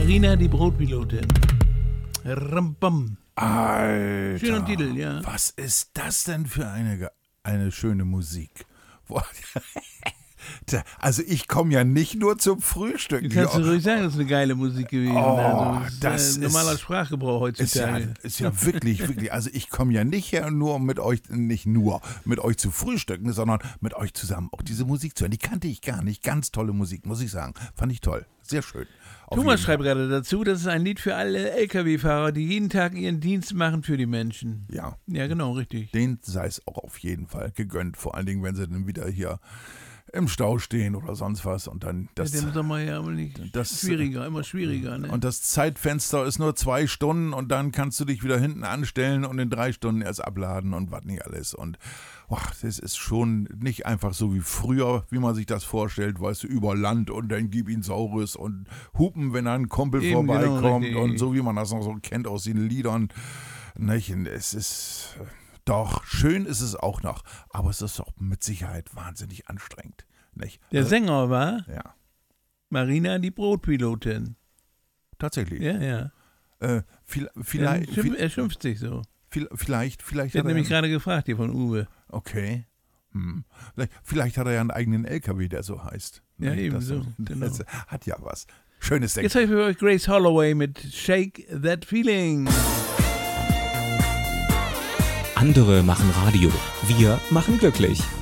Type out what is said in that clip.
Marina, die Brotpilotin. Rambam. Alter. Schöner Titel, ja. Was ist das denn für eine schöne Musik? Boah. Also ich komme ja nicht nur zum Frühstück. Du kannst du ruhig sagen, das ist eine geile Musik gewesen. Das ist normaler Sprachgebrauch heutzutage. Ist ja wirklich, also ich komme ja nicht her nur nicht nur mit euch zu frühstücken, sondern mit euch zusammen auch diese Musik zu hören. Die kannte ich gar nicht. Ganz tolle Musik, muss ich sagen. Fand ich toll. Sehr schön. Thomas schreibt gerade dazu, das ist ein Lied für alle LKW-Fahrer, die jeden Tag ihren Dienst machen für die Menschen. Ja. Ja, genau, richtig. Denen sei es auch auf jeden Fall gegönnt. Vor allen Dingen, wenn sie dann wieder hier im Stau stehen oder sonst was und dann das. Mit dem Sommer ja aber nicht immer schwieriger. Ne? Und das Zeitfenster ist nur 2 Stunden und dann kannst du dich wieder hinten anstellen und in 3 Stunden erst abladen und was nicht alles. Und das ist schon nicht einfach so wie früher, wie man sich das vorstellt, weißt du, über Land und dann gib ihn Saures und hupen, wenn ein Kumpel vorbeikommt genau, und so wie man das noch so kennt aus den Liedern. Nicht? Es ist. Doch, schön ist es auch noch, aber es ist doch mit Sicherheit wahnsinnig anstrengend. Nicht? Der Sänger war ja. Marina, die Brotpilotin. Tatsächlich? Ja. Vielleicht. Er schimpft sich so. Vielleicht ich hätte nämlich gerade gefragt hier von Uwe. Okay. Vielleicht hat er ja einen eigenen LKW, der so heißt. Ja, ebenso. Genau. Das hat ja was. Schönes Ding. Jetzt habe ich für euch Grace Holloway mit Shake That Feeling. Andere machen Radio. Wir machen glücklich.